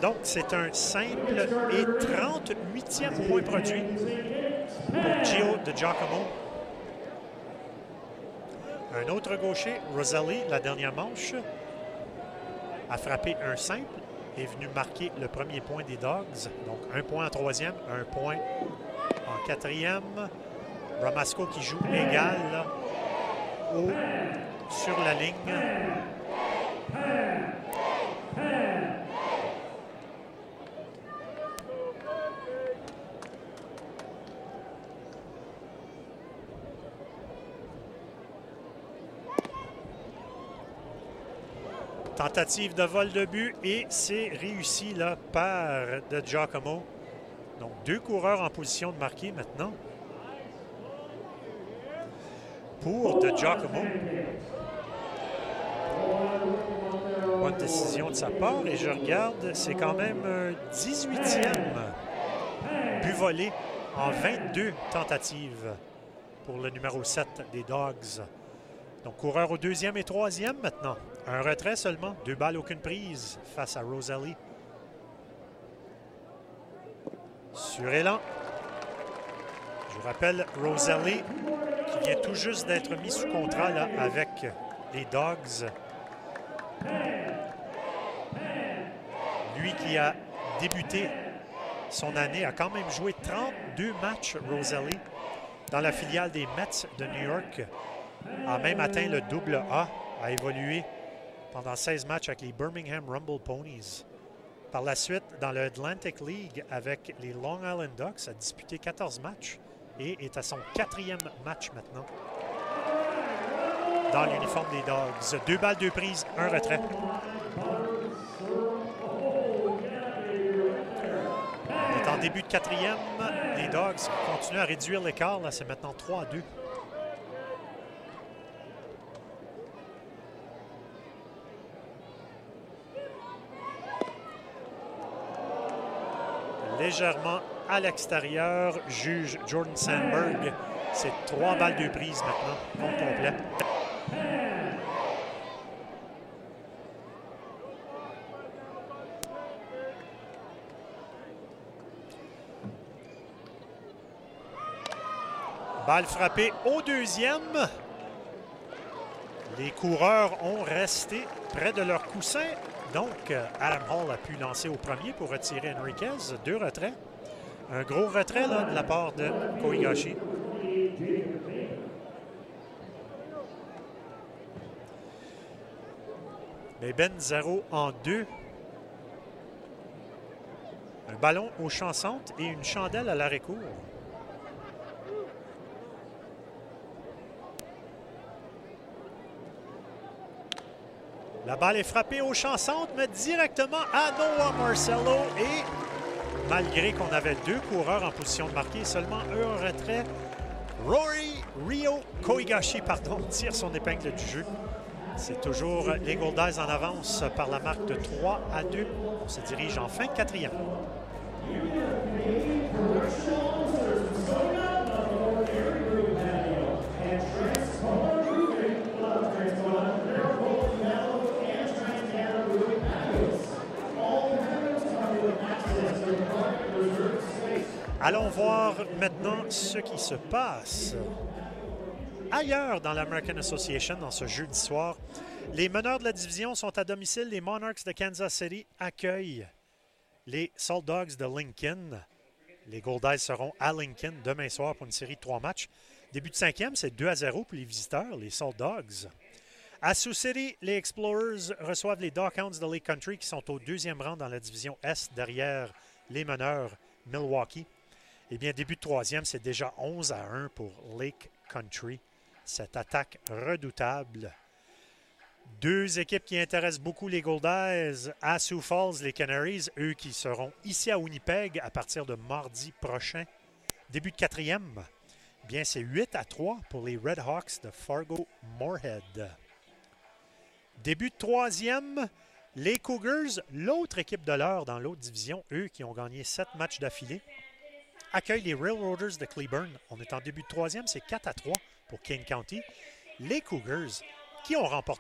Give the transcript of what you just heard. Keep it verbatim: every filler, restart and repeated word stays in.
Donc, c'est un simple et trente-huitième point produit pour Gio DiGiacomo. Un autre gaucher, Roselli, la dernière manche, a frappé un simple et est venu marquer le premier point des Dogs. Donc, un point en troisième, un point en quatrième. Ramasco qui joue égal là, au, sur la ligne. Tentative de vol de but et c'est réussi là par DiGiacomo. Donc, deux coureurs en position de marquer maintenant. Pour DiGiacomo. Bonne décision de sa part. Et je regarde, c'est quand même un dix-huitième but volé en vingt-deux tentatives pour le numéro sept des Dogs. Donc, coureur au deuxième et troisième maintenant. Un retrait seulement. Deux balles, aucune prise face à Roselli. Sur élan. Je vous rappelle, Roselli qui vient tout juste d'être mis sous contrat là, avec les Dogs. Lui qui a débuté son année, a quand même joué trente-deux matchs, Roselli, dans la filiale des Mets de New York. A même atteint le double A, a évolué pendant seize matchs avec les Birmingham Rumble Ponies. Par la suite, dans le Atlantic League avec les Long Island Ducks, a disputé quatorze matchs et est à son quatrième match maintenant dans l'uniforme des Dogs. Deux balles, deux prises, un retrait. On est en début de quatrième. Les Dogs continuent à réduire l'écart. Là, c'est maintenant trois à deux. Légèrement à l'extérieur, juge Jordan Sandberg. C'est trois balles de prise maintenant, compte complet. Balle frappée au deuxième. Les coureurs ont resté près de leur coussin. Donc, Adam Hall a pu lancer au premier pour retirer Enriquez. Deux retraits. Un gros retrait là, de la part de Koigashi. Les Ben zéro en deux. Un ballon au champ centre et une chandelle à l'arrêt-court. La balle est frappée au champ centre, mais directement à Noah Marcelo. Et malgré qu'on avait deux coureurs en position de marquer, seulement un retrait, Rory Rio Koigashi pardon, tire son épingle du jeu. C'est toujours les Goldies en avance par la marque de trois à deux. On se dirige en fin de quatrième. Allons voir maintenant ce qui se passe ailleurs dans l'American Association dans ce jeudi soir. Les meneurs de la division sont à domicile. Les Monarchs de Kansas City accueillent les Salt Dogs de Lincoln. Les Goldies seront à Lincoln demain soir pour une série de trois matchs. Début de cinquième, c'est deux à zéro pour les visiteurs, les Salt Dogs. À Sioux City, les Explorers reçoivent les Doghounds de Lake Country qui sont au deuxième rang dans la division Est derrière les meneurs Milwaukee. Eh bien, début de troisième, c'est déjà onze à un pour Lake Country. Cette attaque redoutable. Deux équipes qui intéressent beaucoup les Goldies. À Sioux Falls, les Canaries, eux qui seront ici à Winnipeg à partir de mardi prochain. Début de quatrième, eh bien, c'est huit à trois pour les Red Hawks de Fargo-Moorhead. Début de troisième, les Cougars, l'autre équipe de l'heure dans l'autre division, eux qui ont gagné sept matchs d'affilée, accueillent les Railroaders de Cleburne. On est en début de troisième, c'est quatre à trois pour King County. Les Cougars, qui ont remporté